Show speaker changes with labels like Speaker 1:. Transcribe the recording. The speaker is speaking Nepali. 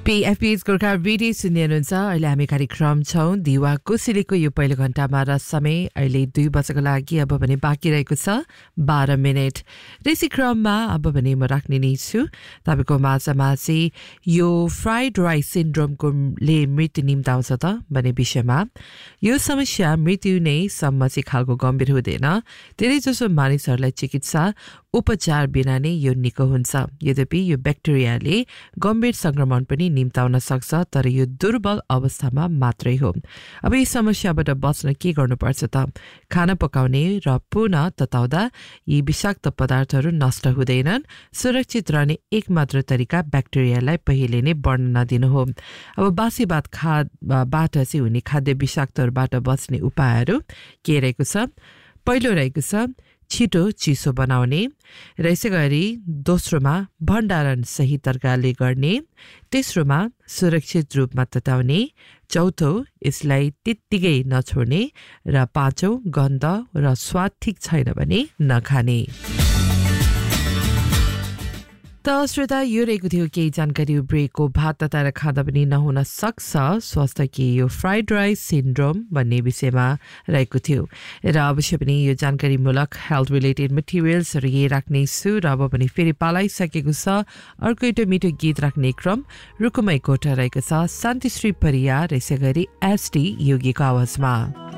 Speaker 1: PFP's गोर्खा रेडियो सुन्दै हुनुहुन्छ अहिले हामी कार्यक्रम छौं दिवा कोसिलीको यो पहिलो घण्टामा र समय अहिले 2 बजेको लागि अब भने बाँकी रहेको छ 12 मिनेट रेसी क्रममा अब भने म राख्ने नै छु तपाईको माझमा चाहिँ यो फ्राइड राइस सिन्ड्रोमको ले मृत्यु निम्ताउँछ त भन्ने विषयमा यो समस्या मृत्यु नै सम्म चाहिँ खालको गम्भीर हुँदैन धेरै जसो मानिसहरूलाई चिकित्सा उपचार बिना नै यो निको हुन्छ यद्यपि यो ब्याक्टेरियाले गम्भीर संक्रमण पनि निम्ताउन सक्छ तर यो दुर्बल अवस्थामा मात्रै हो अब यस समस्याबाट बच्न के गर्नुपर्छ त खाना पकाउने र पुनः तताउँदा यी विषाक्त पदार्थहरू नष्ट हुँदैनन् सुरक्षित रहने एकमात्र तरिका ब्याक्टेरियालाई पहिले नै बढ्न नदिनु हो अब बासी भात बाट चाहिँ हुने खाद्य विषाक्तहरूबाट बच्ने उपायहरू के रहेको छ पहिलो रहेको छ छिटो चिसो बनाउने र यसैगरी दोस्रोमा भण्डारण सही तरिकाले गर्ने तेस्रोमा सुरक्षित रूपमा तताउने चौथो यसलाई त्यत्तिकै नछोड्ने र पाँचौं गन्ध र स्वाद ठीक छैन भने नखाने त श्रोता यो रहेको थियो केही जानकारी ब्रेकको भात तताएर खाँदा पनि नहुन सक्छ स्वास्थ्य के यो फ्राइड राइस सिन्ड्रोम भन्ने विषयमा रहेको थियो र अवश्य पनि यो जानकारीमूलक हेल्थ रिलेटेड मटेरियल्सहरू यही राख्ने छु र अब पनि फेरि पालाइसकेको छ अर्को एउटा मिठो गीत राख्ने क्रम रुकुमै कोठा रहेको छ शान्तिश्री परिया र यसै गरी एसडी योगीको आवाजमा